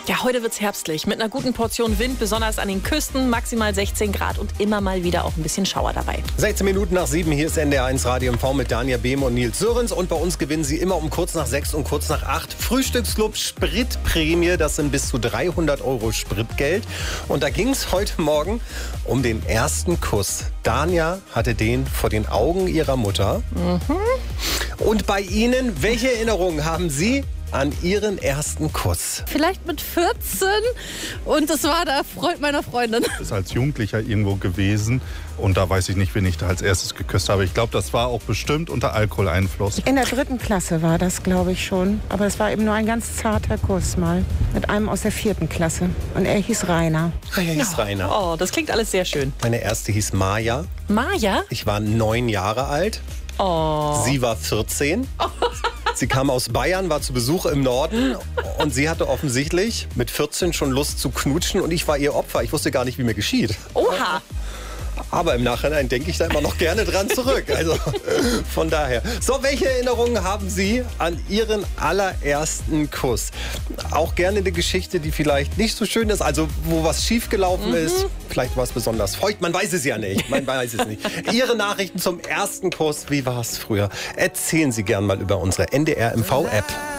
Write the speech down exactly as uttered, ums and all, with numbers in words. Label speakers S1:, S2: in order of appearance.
S1: Ja, heute wird's herbstlich mit einer guten Portion Wind, besonders an den Küsten, maximal sechzehn Grad und immer mal wieder auch ein bisschen Schauer dabei.
S2: sechzehn Minuten nach sieben, hier ist N D R eins Radio M V mit Dania Behm und Nils Sörens. Und bei uns gewinnen Sie immer um kurz nach sechs und kurz nach acht Frühstücksclub Spritprämie. Das sind bis zu dreihundert Euro Spritgeld. Und da ging es heute Morgen um den ersten Kuss. Dania hatte den vor den Augen ihrer Mutter. Mhm. Und bei Ihnen, welche Erinnerungen haben Sie an Ihren ersten Kuss?
S3: Vielleicht mit vierzehn und das war der Freund meiner Freundin.
S4: Ich bin als Jugendlicher irgendwo gewesen und da weiß ich nicht, wen ich da als erstes geküsst habe. Ich glaube, das war auch bestimmt unter Alkoholeinfluss.
S5: In der dritten Klasse war das, glaube ich schon. Aber es war eben nur ein ganz zarter Kuss mal. Mit einem aus der vierten Klasse. Und er hieß Rainer.
S2: Er hieß Rainer.
S1: Oh, das klingt alles sehr schön.
S2: Meine erste hieß Maja.
S1: Maja?
S2: Ich war neun Jahre alt.
S1: Oh.
S2: Sie war vierzehn. Sie kam aus Bayern, war zu Besuch im Norden und sie hatte offensichtlich mit vierzehn schon Lust zu knutschen und ich war ihr Opfer. Ich wusste gar nicht, wie mir geschieht.
S1: Oha.
S2: Aber im Nachhinein denke ich da immer noch gerne dran zurück. Also von daher. So, welche Erinnerungen haben Sie an Ihren allerersten Kuss? Auch gerne eine Geschichte, die vielleicht nicht so schön ist, also wo was schiefgelaufen mhm. ist. Vielleicht war es besonders feucht, man weiß es ja nicht. Man weiß es nicht. Ihre Nachrichten zum ersten Kuss, wie war es früher? Erzählen Sie gern mal über unsere N D R M V App.